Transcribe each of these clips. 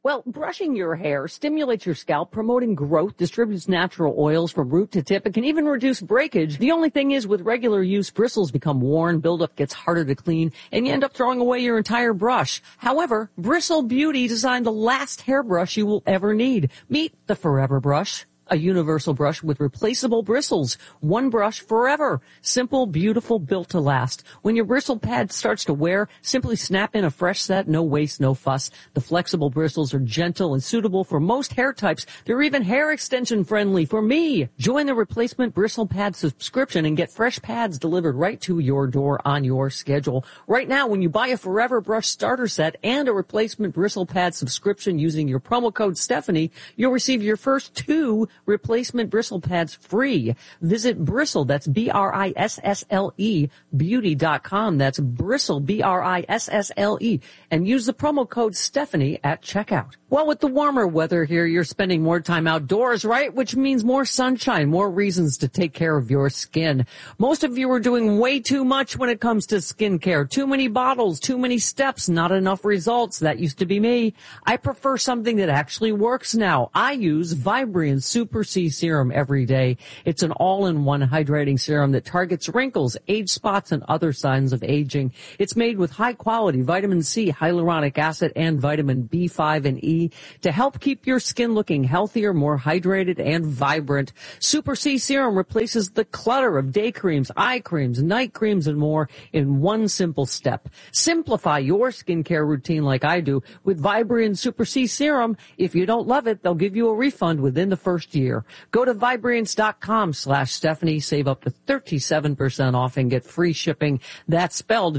Well, brushing your hair stimulates your scalp, promoting growth, distributes natural oils from root to tip. It can even reduce breakage. The only thing is, with regular use, bristles become worn, buildup gets harder to clean, and you end up throwing away your entire brush. However, Bristle Beauty designed the last hairbrush you will ever need. Meet the Forever Brush. A universal brush with replaceable bristles. One brush forever. Simple, beautiful, built to last. When your bristle pad starts to wear, simply snap in a fresh set. No waste, no fuss. The flexible bristles are gentle and suitable for most hair types. They're even hair extension friendly for me. Join the replacement bristle pad subscription and get fresh pads delivered right to your door on your schedule. Right now, when you buy a Forever Brush starter set and a replacement bristle pad subscription using your promo code Stephanie, you'll receive your first 2 replacement bristle pads free. Visit Bristle, that's BRISSLE, beauty.com. That's Bristle, BRISSLE, and use the promo code Stephanie at checkout. Well, with the warmer weather here, you're spending more time outdoors, right? Which means more sunshine, more reasons to take care of your skin. Most of you are doing way too much when it comes to skincare. Too many bottles, too many steps, not enough results. That used to be me. I prefer something that actually works now. I use Vibrian Super C Serum every day. It's an all-in-one hydrating serum that targets wrinkles, age spots, and other signs of aging. It's made with high-quality vitamin C, hyaluronic acid, and vitamin B5 and E to help keep your skin looking healthier, more hydrated, and vibrant. Super C Serum replaces the clutter of day creams, eye creams, night creams, and more in one simple step. Simplify your skincare routine like I do with Vibrian Super C Serum. If you don't love it, they'll give you a refund within the first year. Go to Vibriance.com/Stephanie, save up to 37% off and get free shipping. That's spelled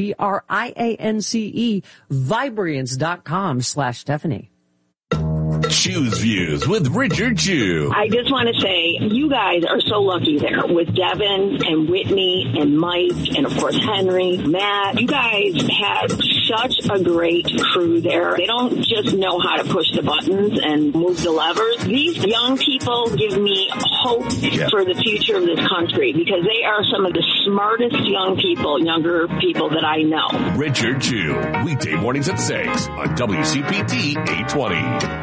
Vibriance, Vibriance.com/Stephanie. Choose Views with Richard Chew. I just want to say, you guys are so lucky there with Devin and Whitney and Mike and, of course, Henry, Matt. You guys had such a great crew there. They don't just know how to push the buttons and move the levers. These young people give me hope for the future of this country because they are some of the smartest younger people that I know. Richard Chew, weekday mornings at 6 on WCPT 820.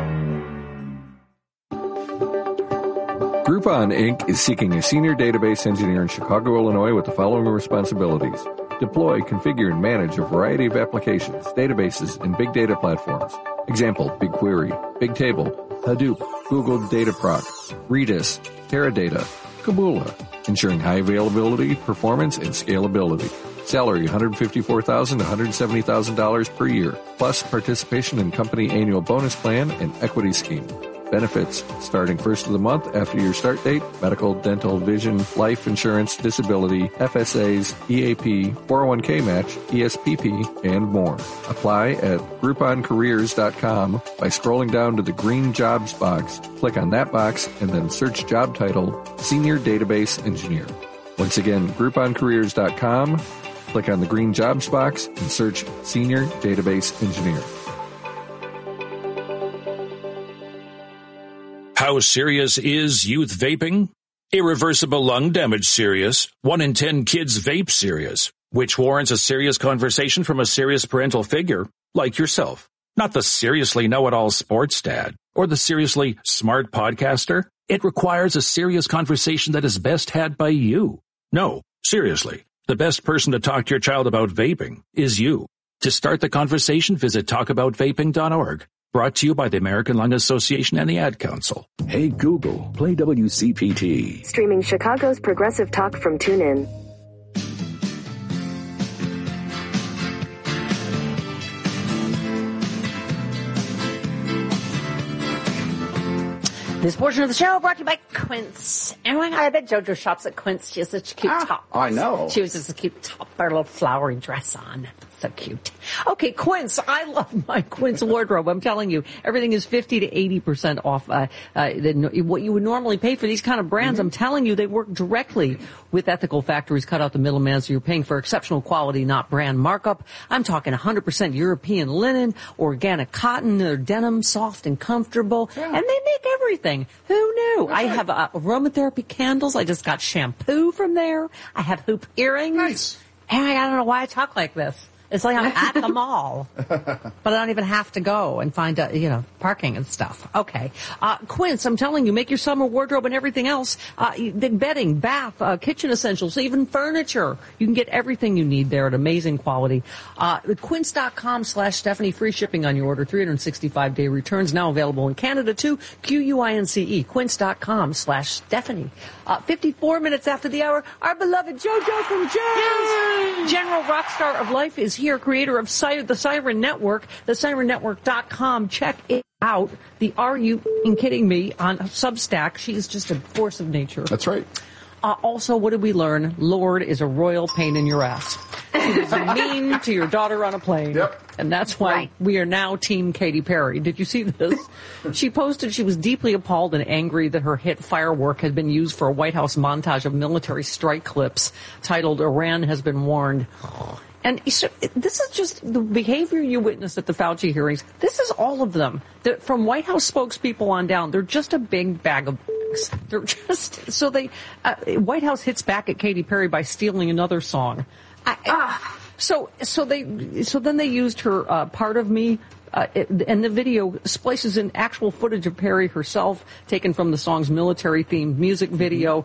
Groupon, Inc. is seeking a senior database engineer in Chicago, Illinois with the following responsibilities. Deploy, configure, and manage a variety of applications, databases, and big data platforms. Example, BigQuery, Bigtable, Hadoop, Google Dataproc, Redis, Teradata, Kabula, ensuring high availability, performance, and scalability. Salary $154,000 to $170,000 per year, plus participation in company annual bonus plan and equity scheme. Benefits starting first of the month after your start date: medical, dental, vision, life insurance, disability, FSAs, EAP, 401k match, ESPP, and more. Apply at GrouponCareers.com by scrolling down to the green jobs box. Click on that box and then search job title Senior Database Engineer. Once again, GrouponCareers.com. Click on the green jobs box and search Senior Database Engineer. How serious is youth vaping? Irreversible lung damage serious. 1 in 10 kids vape serious, which warrants a serious conversation from a serious parental figure like yourself. Not the seriously know-it-all sports dad or the seriously smart podcaster. It requires a serious conversation that is best had by you. No, seriously, the best person to talk to your child about vaping is you. To start the conversation, visit talkaboutvaping.org. Brought to you by the American Lung Association and the Ad Council. Hey Google, play WCPT. Streaming Chicago's progressive talk from TuneIn. This portion of the show brought to you by Quince. Oh my God, I bet JoJo shops at Quince. She has such a cute top. I know. She was just a cute top, her little flowery dress on. So cute. Okay, Quince. I love my Quince wardrobe. I'm telling you, everything is 50 to 80% off what you would normally pay for these kind of brands. I'm telling you, they work directly with ethical factories, cut out the middleman, so you're paying for exceptional quality, not brand markup. I'm talking 100% European linen, organic cotton, their denim, soft and comfortable, and they make everything. Who knew? I have aromatherapy candles. I just got shampoo from there. I have hoop earrings. Nice. And I don't know why I talk like this. It's like I'm at the mall, but I don't even have to go and find, parking and stuff. Okay. Quince, I'm telling you, make your summer wardrobe and everything else. The bedding, bath, kitchen essentials, even furniture. You can get everything you need there at amazing quality. Quince.com/Stephanie, free shipping on your order, 365-day returns, now available in Canada too. QUINCE, quince.com/Stephanie. 54 minutes after the hour, our beloved JoJo from Jazz. General Rockstar of Life is here, creator of the Siren Network, thesirennetwork.com. Check it out. The Are You Kidding Me on Substack. She is just a force of nature. That's right. Also, what did we learn? Lord is a royal pain in your ass. He was mean to your daughter on a plane. Yep. And that's why we are now Team Katy Perry. Did you see this? She posted she was deeply appalled and angry that her hit Firework had been used for a White House montage of military strike clips titled Iran Has Been Warned. And so this is just the behavior you witnessed at the Fauci hearings. This is all of them. From White House spokespeople on down, they're just a big bag of bags. They're just, so White House hits back at Katy Perry by stealing another song. So then they used her Part of Me, and the video splices in actual footage of Perry herself, taken from the song's military-themed music video.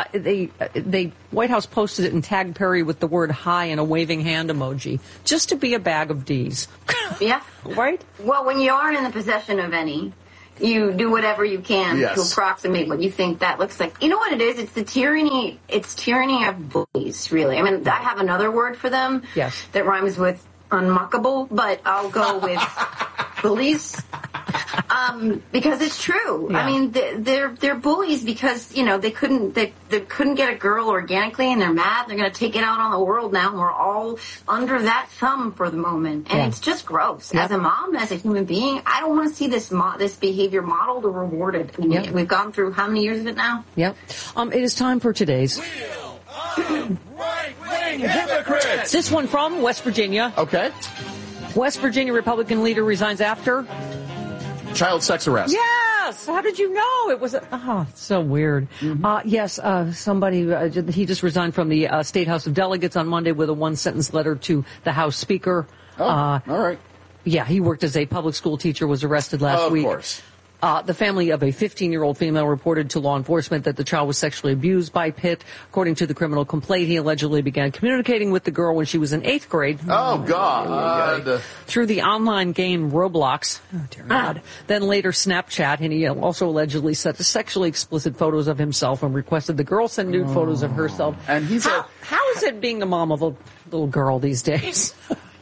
White House posted it and tagged Perry with the word "hi" and a waving hand emoji, just to be a bag of D's. Yeah. Right? Well, when you aren't in the possession of any, you do whatever you can to approximate what you think that looks like. You know what it is? It's the tyranny. It's tyranny of bullies, really. I mean, I have another word for them that rhymes with unmuckable, but I'll go with bullies. Because it's true. Yeah. I mean, they're bullies because, they couldn't get a girl organically and they're mad. They're going to take it out on the world now. And we're all under that thumb for the moment. And it's just gross. Yep. As a mom, as a human being, I don't want to see this behavior modeled or rewarded. I mean, we've gone through how many years of it now? Yep. It is time for today's right-wing hypocrites. This one from West Virginia. Okay. West Virginia Republican leader resigns after child sex arrest. Yes. How did you know? It was so weird. Mm-hmm. Somebody he just resigned from the State House of Delegates on Monday with a one-sentence letter to the House Speaker. All right. Yeah, he worked as a public school teacher, was arrested last week. Of course. The family of a 15-year-old female reported to law enforcement that the child was sexually abused by Pitt. According to the criminal complaint, he allegedly began communicating with the girl when she was in 8th grade. Oh, God. Through the online game Roblox. Oh, dear God. Then later Snapchat, and he also allegedly sent sexually explicit photos of himself and requested the girl send nude photos of herself. And how is it being the mom of a little girl these days?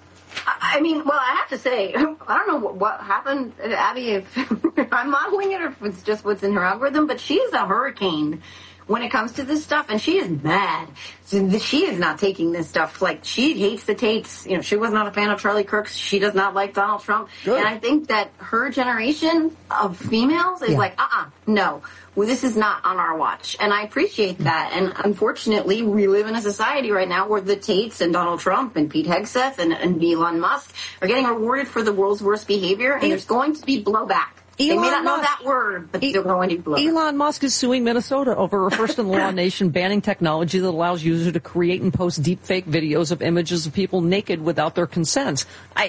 I mean, well, I have to say, I don't know what happened, Abby, if I'm modeling it or if it's just what's in her algorithm, but she is a hurricane when it comes to this stuff, and she is mad. She is not taking this stuff. Like, she hates the Tates. She was not a fan of Charlie Kirk. She does not like Donald Trump. Good. And I think that her generation of females is no. Well, this is not on our watch. And I appreciate that. And unfortunately, we live in a society right now where the Tates and Donald Trump and Pete Hegseth and Elon Musk are getting rewarded for the world's worst behavior, and there's going to be blowback. They may not know that word, but they're going to blow. Elon Musk is suing Minnesota over a first-in-the-law nation banning technology that allows users to create and post deep-fake videos of images of people naked without their consent.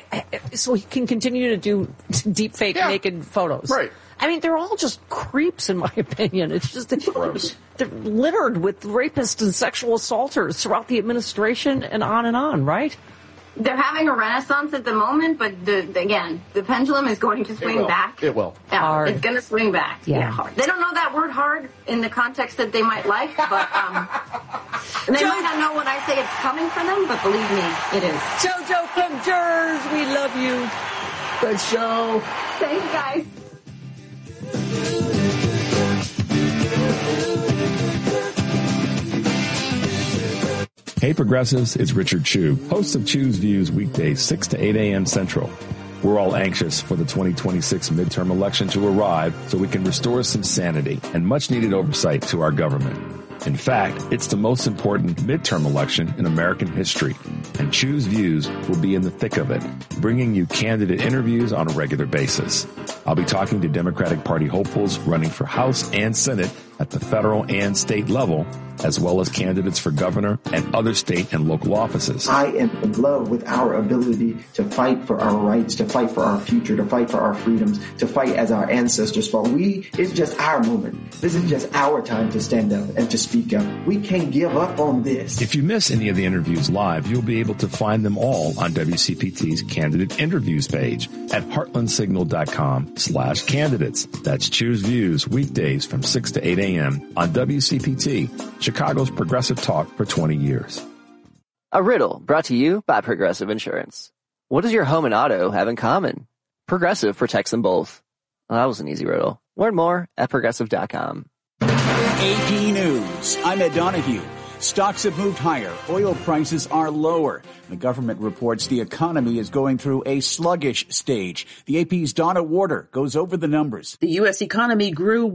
So he can continue to do deep-fake naked photos. Right. I mean, they're all just creeps, in my opinion. It's just gross. They're littered with rapists and sexual assaulters throughout the administration and on, right? They're having a renaissance at the moment, but again, the pendulum is going to swing back. It will. Yeah, it's going to swing back. Yeah. Hard. They don't know that word hard in the context that they might like, but they might not know when I say it's coming for them, but believe me, it is. JoJo from Jers, we love you. Good show. Thanks, guys. Hey Progressives, it's Richard Chu, host of Chu's Views weekdays 6 to 8 a.m. Central. We're all anxious for the 2026 midterm election to arrive so we can restore some sanity and much needed oversight to our government. In fact, it's the most important midterm election in American history, and Chu's Views will be in the thick of it, bringing you candidate interviews on a regular basis. I'll be talking to Democratic Party hopefuls running for House and Senate at the federal and state level, as well as candidates for governor and other state and local offices. I am in love with our ability to fight for our rights, to fight for our future, to fight for our freedoms, to fight as our ancestors fought. It's just our moment. This is just our time to stand up and to speak up. We can't give up on this. If you miss any of the interviews live, you'll be able to find them all on WCPT's candidate interviews page at heartlandsignal.com/candidates. That's Choose Views weekdays from 6 to 8 a.m. on WCPT, Chicago's progressive talk for 20 years. A riddle brought to you by Progressive Insurance. What does your home and auto have in common? Progressive protects them both. Well, that was an easy riddle. Learn more at Progressive.com. AP News. I'm Ed Donahue. Stocks have moved higher. Oil prices are lower. The government reports the economy is going through a sluggish stage. The AP's Donna Warder goes over the numbers. The U.S. economy grew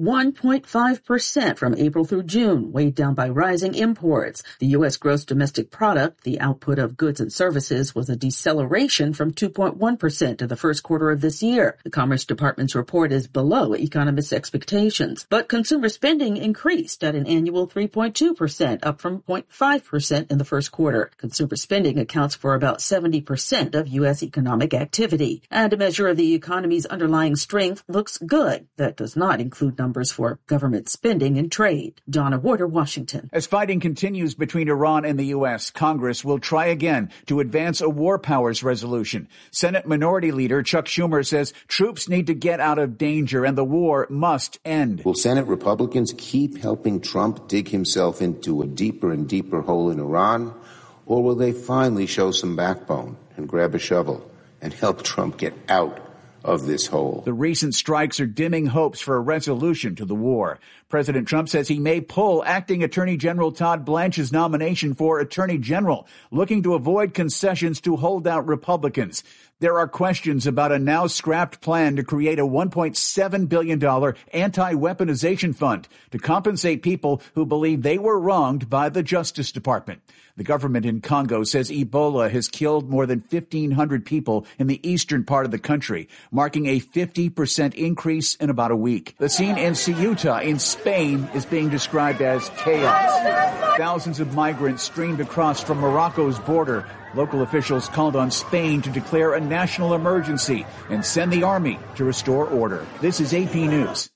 1.5% from April through June, weighed down by rising imports. The U.S. gross domestic product, the output of goods and services, was a deceleration from 2.1% in the first quarter of this year. The Commerce Department's report is below economists' expectations. But consumer spending increased at an annual 3.2%, up from 0.5% in the first quarter. Consumer spending accounts for about 70% of U.S. economic activity. And a measure of the economy's underlying strength looks good. That does not include numbers for government spending and trade. Donna Warder, Washington. As fighting continues between Iran and the U.S., Congress will try again to advance a war powers resolution. Senate Minority Leader Chuck Schumer says troops need to get out of danger and the war must end. Will Senate Republicans keep helping Trump dig himself into a deeper and deeper hole in Iran? Or will they finally show some backbone and grab a shovel and help Trump get out of this hole? The recent strikes are dimming hopes for a resolution to the war. President Trump says he may pull Acting Attorney General Todd Blanche's nomination for Attorney General, looking to avoid concessions to holdout Republicans. There are questions about a now scrapped plan to create a $1.7 billion anti-weaponization fund to compensate people who believe they were wronged by the Justice Department. The government in Congo says Ebola has killed more than 1,500 people in the eastern part of the country, marking a 50% increase in about a week. The scene in Ceuta in Spain is being described as chaos. Thousands of migrants streamed across from Morocco's border. Local officials called on Spain to declare a national emergency and send the army to restore order. This is AP News.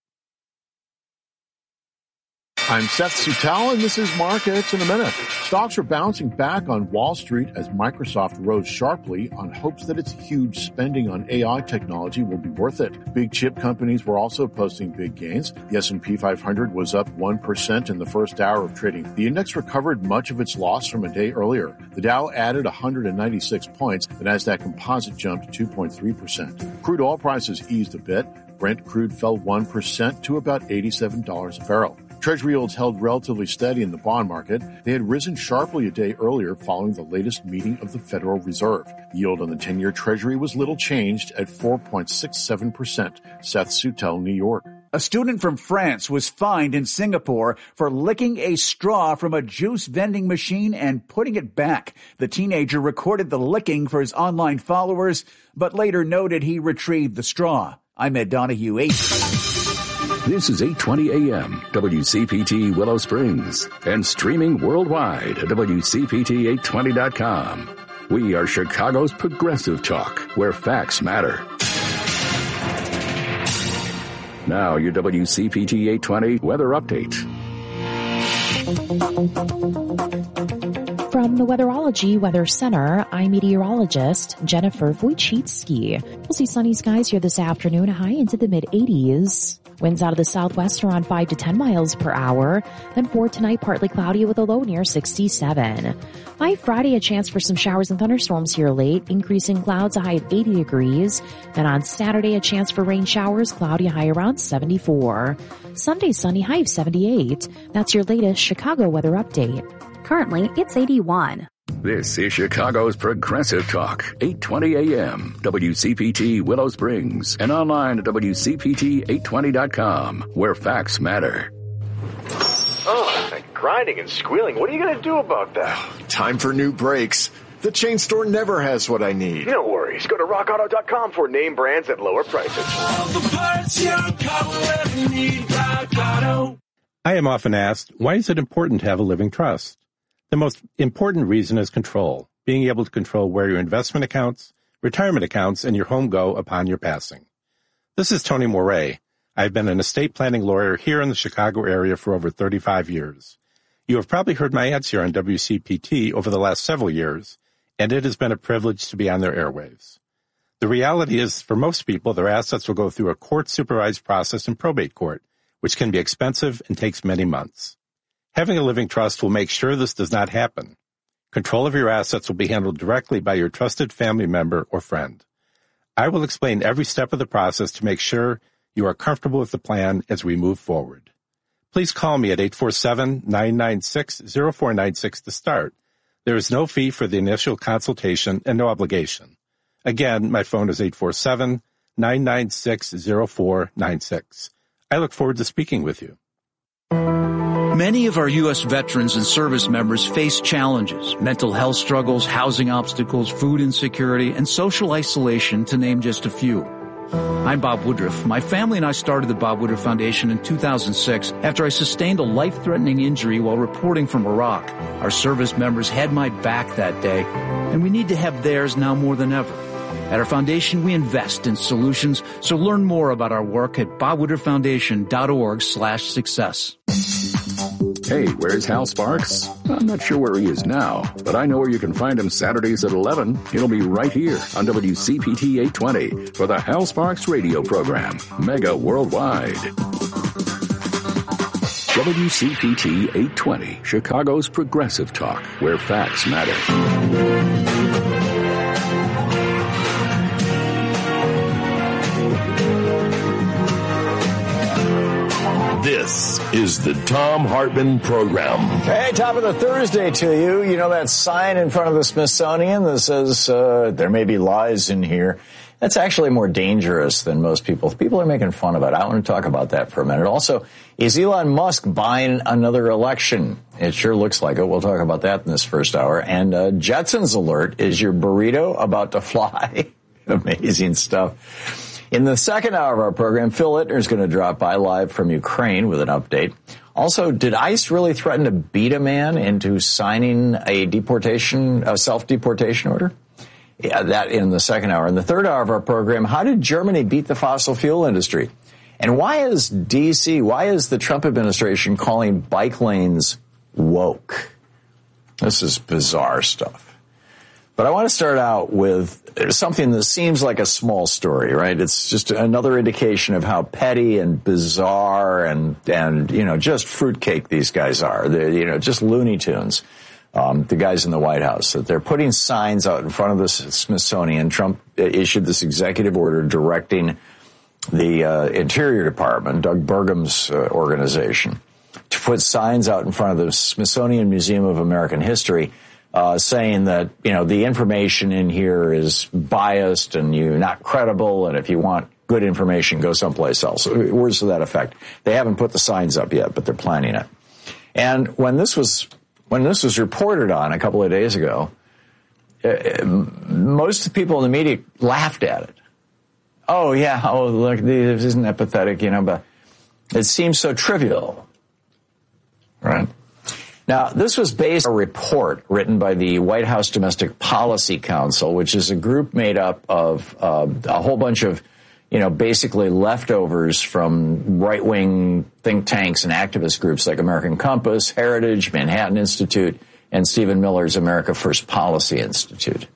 I'm Seth Sutell, and this is Markets in a Minute. Stocks are bouncing back on Wall Street as Microsoft rose sharply on hopes that its huge spending on AI technology will be worth it. Big chip companies were also posting big gains. The S&P 500 was up 1% in the first hour of trading. The index recovered much of its loss from a day earlier. The Dow added 196 points. The Nasdaq Composite jumped 2.3%. Crude oil prices eased a bit. Brent crude fell 1% to about $87 a barrel. Treasury yields held relatively steady in the bond market. They had risen sharply a day earlier following the latest meeting of the Federal Reserve. The yield on the 10-year Treasury was little changed at 4.67%. Seth Sutell, New York. A student from France was fined in Singapore for licking a straw from a juice vending machine and putting it back. The teenager recorded the licking for his online followers, but later noted he retrieved the straw. I'm Ed Donahue, 8. This is 820 AM, WCPT Willow Springs, and streaming worldwide at WCPT820.com. We are Chicago's progressive talk, where facts matter. Now, your WCPT 820 weather update. From the Weatherology Weather Center, I'm meteorologist Jennifer Wojcicki. We'll see sunny skies here this afternoon, a high into the mid-80s. Winds out of the southwest around 5 to 10 miles per hour. Then for tonight, partly cloudy with a low near 67. By Friday, a chance for some showers and thunderstorms here late, increasing clouds, a high of 80 degrees. Then on Saturday, a chance for rain showers, cloudy, high around 74. Sunday, sunny, high of 78. That's your latest Chicago weather update. Currently, it's 81. This is Chicago's Progressive Talk, 820 AM, WCPT Willow Springs, and online at WCPT820.com, where facts matter. Oh, that grinding and squealing. What are you going to do about that? Time for new brakes. The chain store never has what I need. No worries. Go to rockauto.com for name brands at lower prices. All the parts your car will ever need, Rock Auto. I am often asked, why is it important to have a living trust? The most important reason is control, being able to control where your investment accounts, retirement accounts, and your home go upon your passing. This is Tony Moret. I've been an estate planning lawyer here in the Chicago area for over 35 years. You have probably heard my ads here on WCPT over the last several years, and it has been a privilege to be on their airwaves. The reality is, for most people, their assets will go through a court-supervised process in probate court, which can be expensive and takes many months. Having a living trust will make sure this does not happen. Control of your assets will be handled directly by your trusted family member or friend. I will explain every step of the process to make sure you are comfortable with the plan as we move forward. Please call me at 847-996-0496 to start. There is no fee for the initial consultation and no obligation. Again, my phone is 847-996-0496. I look forward to speaking with you. Many of our U.S. veterans and service members face challenges, mental health struggles, housing obstacles, food insecurity, and social isolation, to name just a few. I'm Bob Woodruff. My family and I started the Bob Woodruff Foundation in 2006 after I sustained a life-threatening injury while reporting from Iraq. Our service members had my back that day, and we need to have theirs now more than ever. At our foundation, we invest in solutions, so learn more about our work at bobwoodrufffoundation.org/success. Hey, where's Hal Sparks? I'm not sure where he is now, but I know where you can find him Saturdays at 11. He'll be right here on WCPT 820 for the Hal Sparks radio program, Mega Worldwide. WCPT 820, Chicago's progressive talk, where facts matter. This is the Thom Hartmann Program. Hey, top of the Thursday to you. You know that sign in front of the Smithsonian that says there may be lies in here? That's actually more dangerous than most people. People are making fun of it. I want to talk about that for a minute. Also, is Elon Musk buying another election? It sure looks like it. We'll talk about that in this first hour. And Jetsons alert, is your burrito about to fly? Amazing stuff. In the second hour of our program, Phil Ittner is going to drop by live from Ukraine with an update. Also, did ICE really threaten to beat a man into signing a self-deportation order? Yeah, that in the second hour. In the third hour of our program, how did Germany beat the fossil fuel industry? And why is the Trump administration calling bike lanes woke? This is bizarre stuff. But I want to start out with something that seems like a small story, right? It's just another indication of how petty and bizarre and just fruitcake these guys are. They're, just Looney Tunes. The guys in the White House, that they're putting signs out in front of the Smithsonian. Trump issued this executive order directing the Interior Department, Doug Burgum's organization, to put signs out in front of the Smithsonian Museum of American History, saying that, the information in here is biased and you're not credible, and if you want good information, go someplace else. Words to that effect. They haven't put the signs up yet, but they're planning it. And when this was reported on a couple of days ago, most of the people in the media laughed at it. Oh, yeah, look, isn't that pathetic, but it seems so trivial, right? Now, this was based on a report written by the White House Domestic Policy Council, which is a group made up of a whole bunch of, basically leftovers from right-wing think tanks and activist groups like American Compass, Heritage, Manhattan Institute, and Stephen Miller's America First Policy Institute.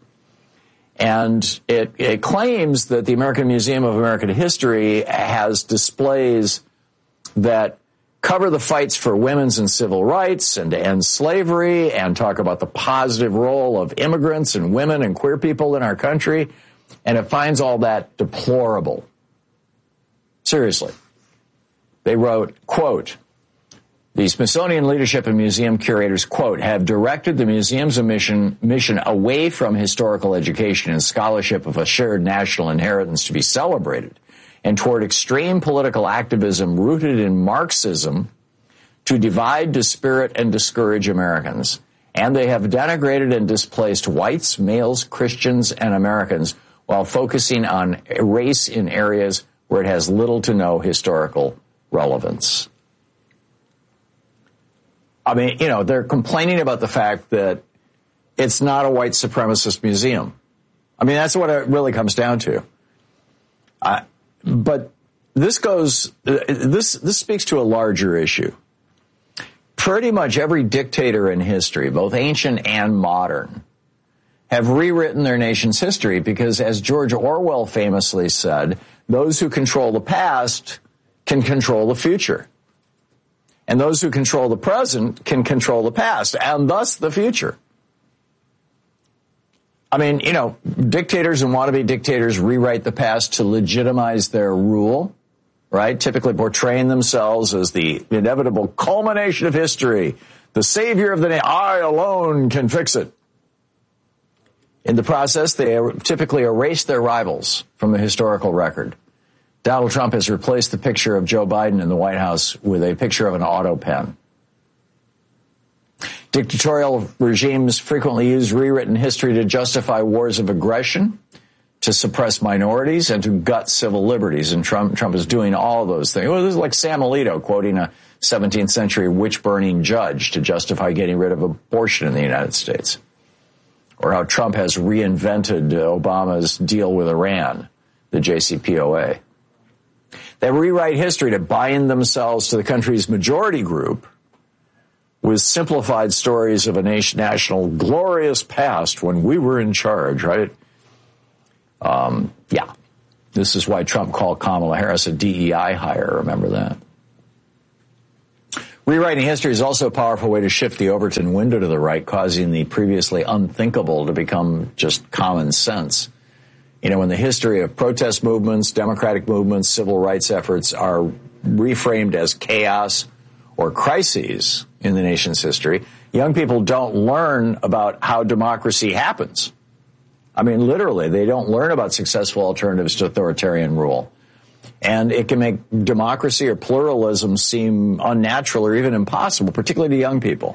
And it claims that the American Museum of American History has displays that cover the fights for women's and civil rights and to end slavery and talk about the positive role of immigrants and women and queer people in our country. And it finds all that deplorable. Seriously. They wrote, quote, the Smithsonian leadership and museum curators, quote, have directed the museum's mission away from historical education and scholarship of a shared national inheritance to be celebrated and toward extreme political activism rooted in Marxism to divide, dispirit, and discourage Americans. And they have denigrated and displaced whites, males, Christians, and Americans while focusing on race in areas where it has little to no historical relevance. I mean, they're complaining about the fact that it's not a white supremacist museum. I mean, that's what it really comes down to. But this speaks to a larger issue. Pretty much every dictator in history, both ancient and modern, have rewritten their nation's history because, as George Orwell famously said, those who control the past can control the future. And those who control the present can control the past, and thus the future. I mean, dictators and wannabe dictators rewrite the past to legitimize their rule, right? Typically portraying themselves as the inevitable culmination of history, the savior of the nation. I alone can fix it. In the process, they typically erase their rivals from the historical record. Donald Trump has replaced the picture of Joe Biden in the White House with a picture of an auto pen. Dictatorial regimes frequently use rewritten history to justify wars of aggression, to suppress minorities, and to gut civil liberties. And Trump is doing all those things. Well, this is like Sam Alito quoting a 17th century witch-burning judge to justify getting rid of abortion in the United States. Or how Trump has reinvented Obama's deal with Iran, the JCPOA. They rewrite history to bind themselves to the country's majority group with simplified stories of a national glorious past when we were in charge, right? Yeah. This is why Trump called Kamala Harris a DEI hire. Remember that? Rewriting history is also a powerful way to shift the Overton window to the right, causing the previously unthinkable to become just common sense. When the history of protest movements, democratic movements, civil rights efforts are reframed as chaos or crises in the nation's history, young people don't learn about how democracy happens. I mean, literally, they don't learn about successful alternatives to authoritarian rule. And it can make democracy or pluralism seem unnatural or even impossible, particularly to young people.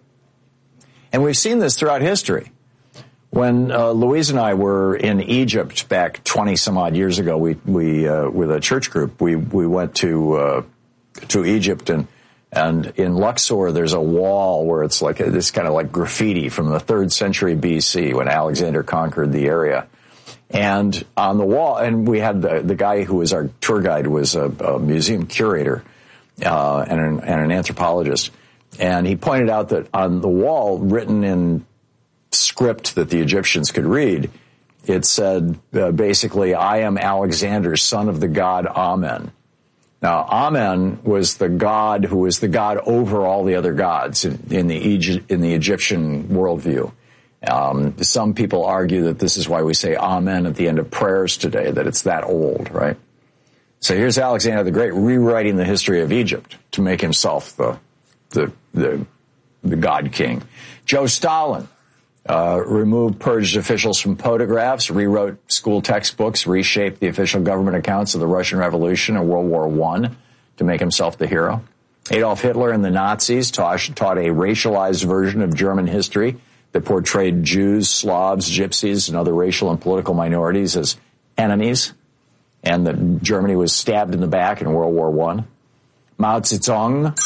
And we've seen this throughout history. When Louise and I were in Egypt back 20 some odd years ago, we with a church group, we went to Egypt, and in Luxor there's a wall where it's like this kind of like graffiti from the 3rd century BC when Alexander conquered the area. And on the wall, and we had the guy who was our tour guide was a museum curator and an anthropologist, and he pointed out that on the wall, written in script that the Egyptians could read, it said basically, "I am Alexander, son of the god Amen." Now, Amen was the god who was the god over all the other gods in the Egyptian worldview. Some people argue that this is why we say Amen at the end of prayers today, that it's that old, right? So here's Alexander the Great rewriting the history of Egypt to make himself the god king. Joe Stalin removed purged officials from photographs, rewrote school textbooks, reshaped the official government accounts of the Russian Revolution and World War I to make himself the hero. Adolf Hitler and the Nazis taught a racialized version of German history that portrayed Jews, Slavs, Gypsies, and other racial and political minorities as enemies, and that Germany was stabbed in the back in World War I. Mao Zedong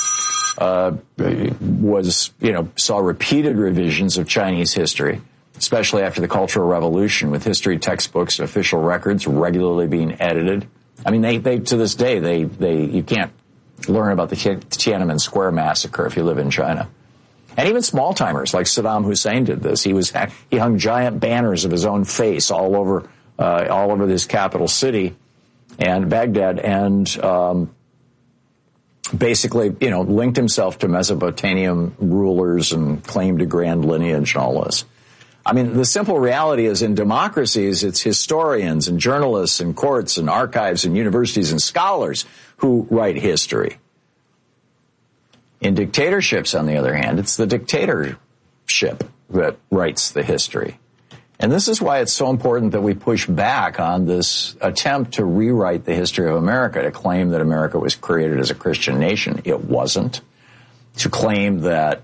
saw repeated revisions of Chinese history, especially after the Cultural Revolution, with history textbooks and official records regularly being edited. I mean, they to this day, you can't learn about the Tiananmen Square massacre if you live in China. And even small-timers like Saddam Hussein did this. He hung giant banners of his own face all over this capital city and Baghdad, and basically, linked himself to Mesopotamian rulers and claimed a grand lineage and all this. I mean, the simple reality is in democracies, it's historians and journalists and courts and archives and universities and scholars who write history. In dictatorships, on the other hand, it's the dictatorship that writes the history. And this is why it's so important that we push back on this attempt to rewrite the history of America, to claim that America was created as a Christian nation. It wasn't. To claim that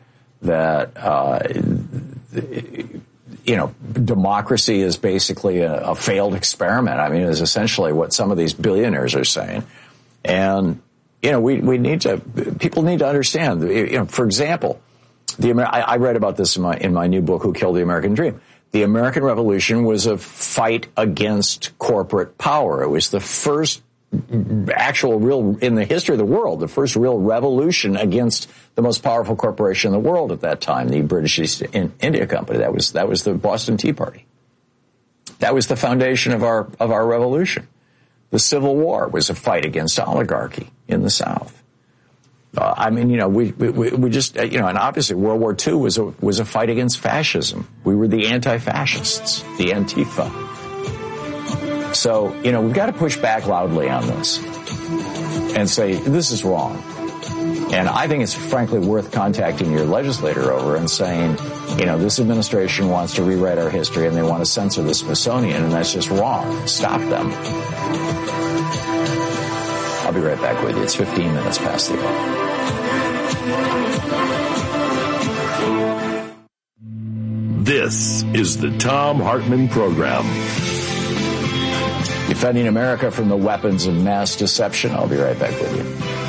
democracy is basically a failed experiment. I mean, is essentially what some of these billionaires are saying. And people need to understand, for example, I read about this in my new book, Who Killed the American Dream. The American Revolution was a fight against corporate power. It was the first actual real, in the history of the world, the first real revolution against the most powerful corporation in the world at that time, the British East India Company. That was the Boston Tea Party. That was the foundation of our revolution. The Civil War was a fight against oligarchy in the South. We just, and obviously World War II was a fight against fascism. We were the anti-fascists, the Antifa. So, we've got to push back loudly on this and say, this is wrong. And I think it's frankly worth contacting your legislator over and saying, this administration wants to rewrite our history and they want to censor the Smithsonian, and that's just wrong. Stop them. I'll be right back with you. It's 15 minutes past the hour. This is the Thom Hartmann Program. Defending America from the weapons of mass deception. I'll be right back with you.